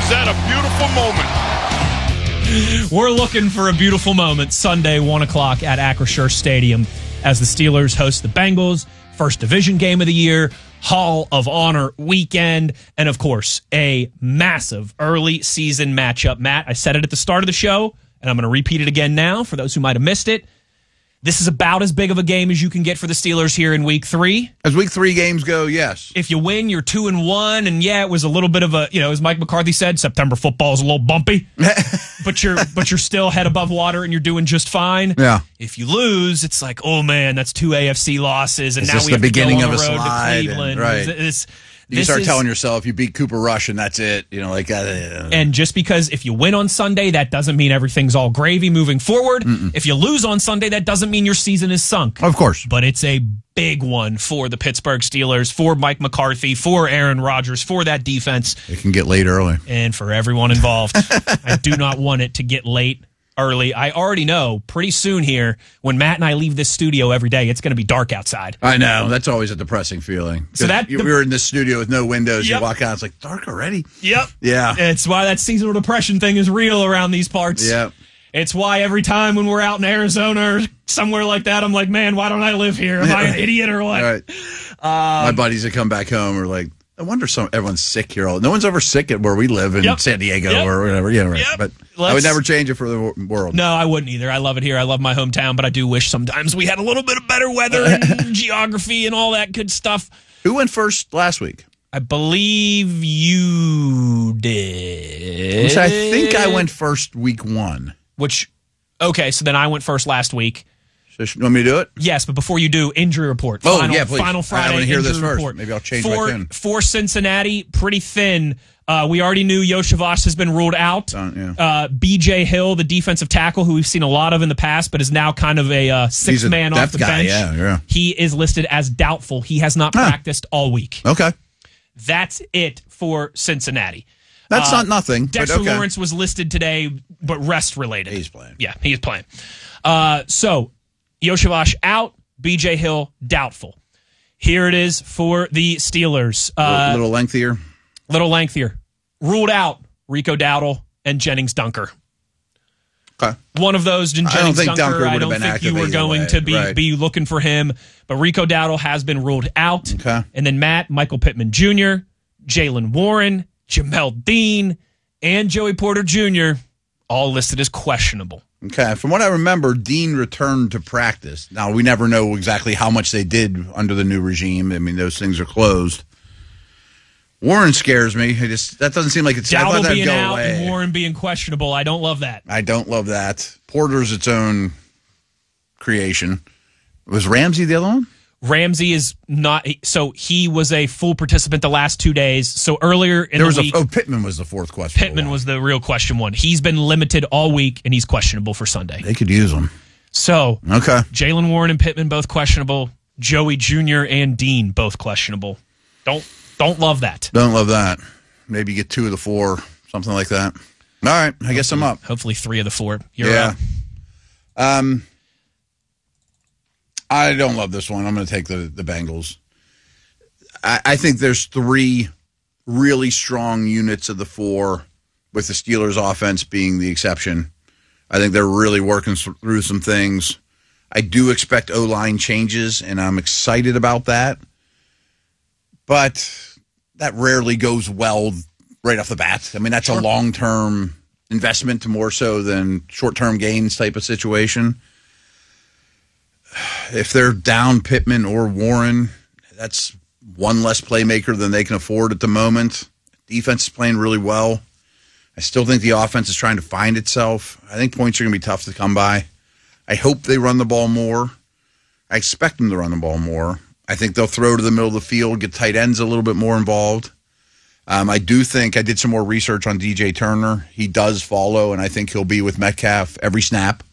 Is that a beautiful moment? We're looking for a beautiful moment Sunday, 1 o'clock at Acrisure Stadium as the Steelers host the Bengals. First division game of the year, Hall of Honor weekend, and of course, a massive early season matchup. Matt, I said it at the start of the show, and I'm going to repeat it again now for those who might have missed it. This is about as big of a game as you can get for the Steelers here in Week 3. As Week 3 games go, yes. If you win, you're 2-1, and yeah, it was a little bit of a, as Mike McCarthy said, September football is a little bumpy, but you're still head above water and you're doing just fine. Yeah. If you lose, it's like, oh man, that's 2 AFC losses, and now we have to go on the road to Cleveland. Right. You start telling yourself you beat Cooper Rush and that's it. And just because if you win on Sunday, that doesn't mean everything's all gravy moving forward. If you lose on Sunday, that doesn't mean your season is sunk. Of course. But it's a big one for the Pittsburgh Steelers, for Mike McCarthy, for Aaron Rodgers, for that defense. It can get late early. And for everyone involved. I do not want it to get late early. I already know pretty soon here, when Matt and I leave this studio every day, it's going to be dark outside. I know. That's always a depressing feeling. So we were in this studio with no windows. Yep. You walk out, it's like dark already. Yep. Yeah. It's why that seasonal depression thing is real around these parts. Yep. It's why every time when we're out in Arizona or somewhere like that, I'm like, man, why don't I live here? Am I an idiot or what? Right. My buddies that come back home are like, I wonder everyone's sick here. No one's ever sick at where we live in San Diego or whatever. Yeah, right. But I would never change it for the world. No, I wouldn't either. I love it here. I love my hometown, but I do wish sometimes we had a little bit of better weather and geography and all that good stuff. Who went first last week? I believe you did. Which I think I went first week 1. Okay, so then I went first last week. So you want me to do it? Yes, but before you do, injury report. Please. Final Friday. I want to hear this first. Report. Maybe I'll change my tune. For Cincinnati, pretty thin. We already knew Yoshivas has been ruled out. B.J. Hill, the defensive tackle, who we've seen a lot of in the past, but is now kind of a sixth man off the bench. Yeah. He is listed as doubtful. He has not practiced all week. Okay. That's it for Cincinnati. That's not nothing. Dexter Lawrence was listed today, but rest related. He's playing. Yeah, he's playing. So Yoshivas out, B.J. Hill doubtful. Here it is for the Steelers. A little lengthier. Ruled out Rico Dowdle and Jennings Dunker. Okay. One of those in Jennings Dunker. I don't think you were going to be looking for him. But Rico Dowdle has been ruled out. Okay. And then Michael Pittman Jr., Jaylen Warren, Jamel Dean, and Joey Porter Jr., all listed as questionable. Okay. From what I remember, Dean returned to practice. Now, we never know exactly how much they did under the new regime. I mean, those things are closed. Warren scares me. That doesn't seem like it's Dowdle being out and Warren being questionable. I don't love that. I don't love that. Porter's its own creation. Was Ramsey the other one? Ramsey is not. So he was a full participant the last 2 days. So earlier in the week, Pittman was the fourth question. Pittman was the real question one. He's been limited all week, and he's questionable for Sunday. They could use him. So okay, Jaylen Warren and Pittman both questionable. Joey Jr. and Dean both questionable. Don't love that. Don't love that. Maybe get 2 of the 4, something like that. All right, I guess I'm up. Hopefully 3 of the 4. You're up. I don't love this one. I'm going to take the Bengals. I think there's 3 really strong units of the 4, with the Steelers' offense being the exception. I think they're really working through some things. I do expect O-line changes, and I'm excited about that. But that rarely goes well right off the bat. I mean, that's a long-term investment more so than short-term gains type of situation. If they're down Pittman or Warren, that's one less playmaker than they can afford at the moment. Defense is playing really well. I still think the offense is trying to find itself. I think points are going to be tough to come by. I hope they run the ball more. I expect them to run the ball more. I think they'll throw to the middle of the field, get tight ends a little bit more involved. I do think I did some more research on DJ Turner. He does follow, and I think he'll be with Metcalf every snap.